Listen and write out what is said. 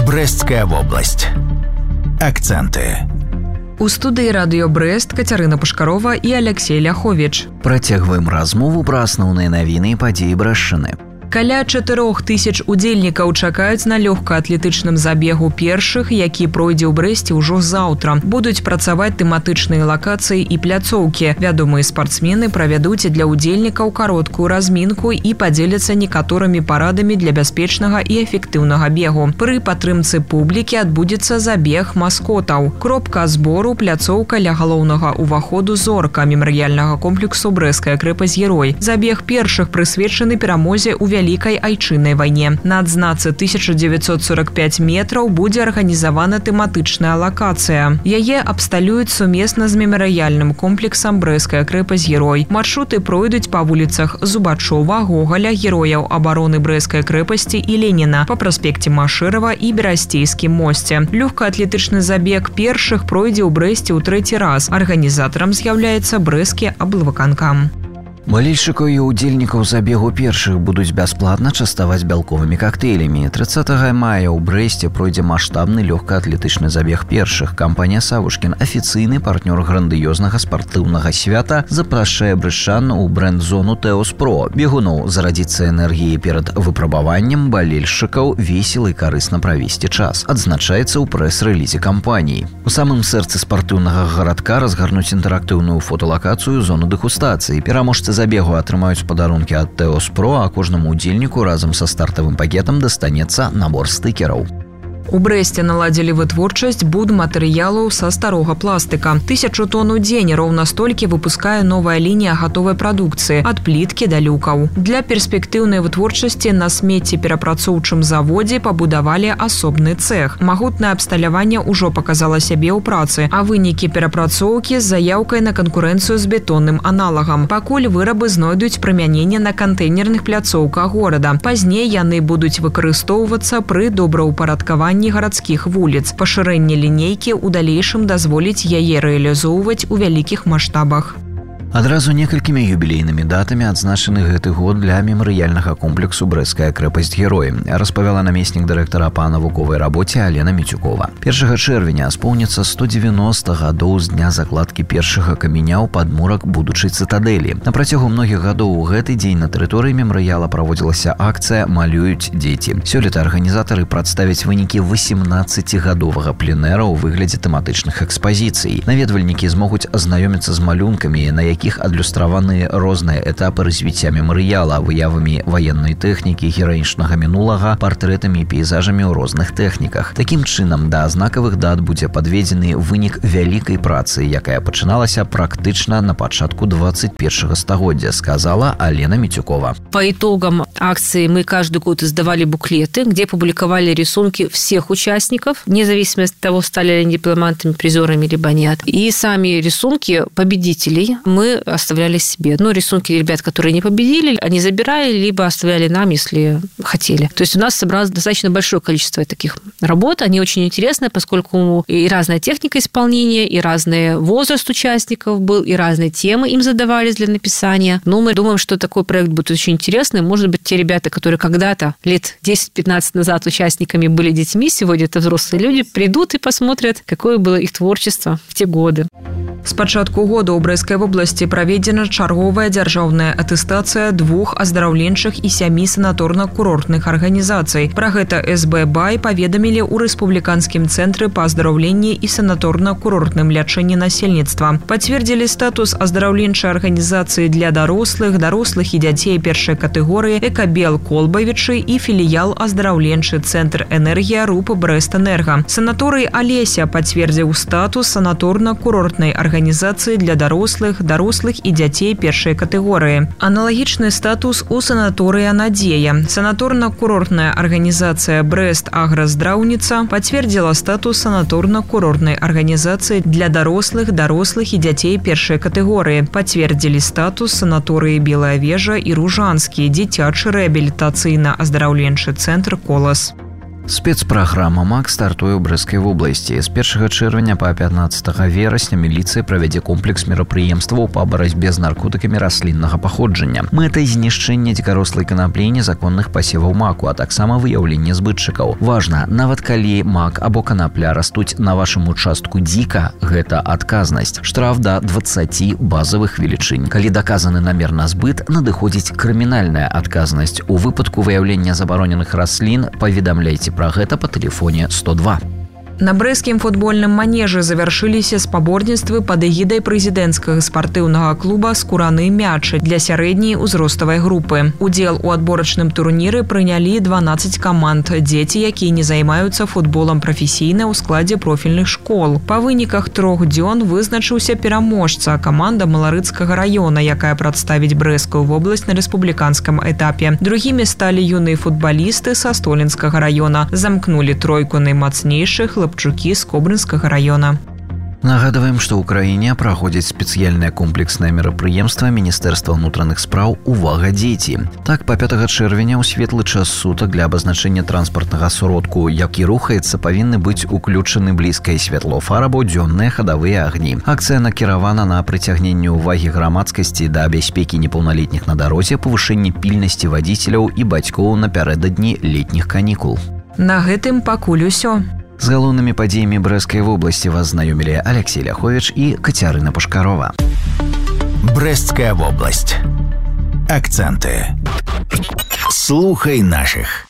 Брэсцкая вобласць. Акцэнты. У студыі радыё Брэст Кацярына Пушкарова і Алексей Ляховіч. Працягваем размову пра асноўныя навіны і падзеі Брэшчыны. Каля 4000 удзельнікаў чакаюць на лёгкаатлетычным забегу першых, які пройдзе ў Брэсце ўжо заўтра. Будуць працаваць тэматычныя лакацыі і пляцоўкі. Вядомыя спартсмены правядуць для удзельнікаў кароткую размінку і падзеляцца некаторымі парадамі для бяспечнага і эфектыўнага бегу. Пры падтрымцы публікі адбудзецца забег маскотаў. Кропка збору пляцоўка ля галоўнага ўваходу «Зорка» мемарыяльнага комплексу «Брэсцкая крэпасць-герой». Забег першых прысвечаны перамозе ў Вялікай айчыннай вайне. На адзнацы 1945 метраў будзе арганізавана тэматычная лакацыя. Яе абсталююць сумесна з мемарыяльным комплексам «Брэсцкая крэпасць-герой». Маршруты пройдуць па вуліцах Зубачова, Гогаля, герояў абароны Брэсцкай крэпасці і Леніна, па праспекце Машэрава і Берасцейскім мосце. Лёгкаатлетычны забег першых пройдзе ў Брэсце ў трэці раз. Арганізатарам з'яўляецца Брэсцкі аблвыканкам. Балельшчыкаў і удзельнікаў забегу першых будуць бясплатна частаваць бялковымі кактэйлямі. 30 мая ў Брэсце пройдзе маштабны лёгкаатлетычны забег першых. Кампанія «Савушкін», афіцыйны партнёр грандыёзнага спартыўнага свята, запрашае брэшчан у брэнд-зону «Тэос Про». Бегуноў зарадзіцца энергіяй перад выпрабаваннем, балельшчыкаў весела і карысна правесці час. Адзначаецца ў прэс-рэлізе кампаніі. У самым сэрцы спартыўнага гарадка разгарнуць інтэрактыўную фоталакацыю зону дэгустацыі. Пераможцы забегу атрымаюць падарункі ад «Тэос Про», а кожнаму удзельніку разам са стартавым пакетам дастанецца набор стыкераў. У Брэсце наладзілі вытворчасць будматэрыялаў са старога пластыка. 1000 тонн у дзень, роўна столькі выпускае новая лінія гатовай прадукцыі, ад пліткі да люкаў. Для перспектыўнай вытворчасці на смеццеперапрацоўчым заводзе пабудавалі асобны цэх. Магутнае абсталяванне ўжо паказала сябе ў працы, а вынікі перапрацоўкі з заяўкай на канкурэнцыю з бетонным аналагам. Пакуль вырабы знойдуць прымяненне на кантэйнерных пляцоўках горада. Пазней яны будуць выкарыстоўвацца пры добраўпарадкаванні гарадскіх вуліц. Пашырэнне лінейкі ў далейшым дазволіць яе рэалізоўваць у вялікіх маштабах. Адразу некалькімі юбілейнымі датамі адзначаны гэты год для мемарыяльнага комплексу «Брэсцкая крэпасць-герой», распавяла намеснік дырэктара па навуковай рабоце Алена Міцюкова. 1 чэрвеня споўніцца 190 гадоў з дня закладкі першага каменя ў падмурак будучай цытадэлі. На працягу многіх гадоў у гэты дзень на тэрыторыі мемарыяла праводзілася акцыя «Малююць дзеці». Сёлета арганізатары прадставяць вынікі 18-гадовага пленэра ў выглядзе тэматычных экспазіцый. Наведвальнікі змогуць азнаёміцца з малюнкамі, на якіх адлюстраваны розныя этапы развіцця мемарыяла, выявамі ваеннай тэхнікі, гераічнага мінулага, партрэтамі і пейзажамі ў розных тэхніках. Такім чынам, да знакавых дат будзе падведзены вынік вялікай працы, якая пачыналася практычна на пачатку 21 стагоддзя, сказала Алена Митюкова. По итогам акции мы каждый год издавали буклеты, где публиковали рисунки всех участников, вне зависимости от того, стали ли они дипломантами, призерами, либо нет. И сами рисунки победителей мы оставляли себе. Ну, рисунки ребят, которые не победили, они забирали, либо оставляли нам, если хотели. То есть у нас собралось достаточно большое количество таких работ. Они очень интересные, поскольку и разная техника исполнения, и разный возраст участников был, и разные темы им задавались для написания. Но мы думаем, что такой проект будет очень интересный. Может быть, те ребята, которые когда-то лет 10-15 назад участниками были детьми, сегодня это взрослые люди, придут и посмотрят, какое было их творчество в те годы. З пачатку года ў Брэсцкай вобласці праведзена чарговая дзяржаўная атэстацыя 2 аздараўленчых і 7 санаторна-курортных арганізацый. Пра гэта СБ «Бай» паведамілі ў рэспубліканскім цэнтры па аздараўленні і санаторна-курортным лячэнні насельніцтва. Пацвердзілі статус аздараўленчай арганізацыі для дарослых і дзяцей першай катэгорыі «Экабел Колбавічы» і філіял аздараўленчы цэнтр «Энергія» РУП «Брэст-Энерга». Санаторый «Алеся» пацвердзіў статус санаторна-курортнай арганізацыі для дарослых і дзяцей першай катэгорыі. Аналагічны статус у санаторыя «Надзея». Санаторна-курортная арганізацыя «Брэст-Аграздраўніца» пацвердзіла статус санаторна-курортнай арганізацыі для дарослых і дзяцей першай катэгорыі. Пацвердзілі статус санаторыі «Белая вежа» і «Ружанскі», дзіцячы рэабілітацыйна-аздараўленчы цэнтр «Колас». Спецпраграма МАК стартуе ў Брэсцкай вобласці. З 1 чэрвеня па 15 верасня міліцыя правядзе комплекс мерапрыемстваў па барацьбе з наркотыкамі расліннага паходжання. Мэтай знішчэння дзікарослай канаплі і незаконных пасеваў маку, а таксама выяўленне збытчыкаў. Важна, нават калі мак або канапля растуць на вашым участку дзіка, гэта адказнасць. Штраф да 20 базавых велічынь. Калі даказаны намер на збыт, надыходзіць крымінальная адказнасць. У выпадку выяўлення забароненых раслін паведамляйце пра гэта па тэлефоне 102. На брэсцкім футбольным манежы завяршыліся спаборніцтвы пад эгідай прэзідэнцкага спартыўнага клуба «Скураны мячы» для сярэдняй узроставай групы. Удзел у адборачным турніры прынялі 12 каманд, дзеці, якія не займаюцца футболам прафесійна ў складзе профільных школ. Па выніках 3 дзён вызначыўся пераможца – каманда Маларыцкага раёна, якая прадставіць Брэсцкую вобласць на рэспубліканскім этапе. Другімі сталі юныя футбалісты са Столінскага раёна. Замкнулі тройку наймацнейшых хлапчукі з Кобрынскага раёна. Нагадваем, што ў краіне праходзіць спецыяльнае комплекснае мерапрыемства Міністэрства ўнутраных спраў «Увага, дзеці». Так, па 5 чэрвеня ў светлы час сутак для абазначэння транспартнага сродку, які рухаецца, павінны быць уключаны блізкае святло фар або дзённыя хадавыя агні. Акцыя накіравана на прыцягненне ўвагі грамадскасці да бяспекі непаўналетніх на дарозе, павышэнне пільнасці вадзіцеляў і бацькоў напярэдадні летніх канікул. На гэтым пакуль усё. З галоўнымі падзеямі Брэсцкай вобласці вас знаёмілі Алексей Ляховіч і Кацярына Пушкарова. Брэсцкая вобласць. Акценты. Слухай наших.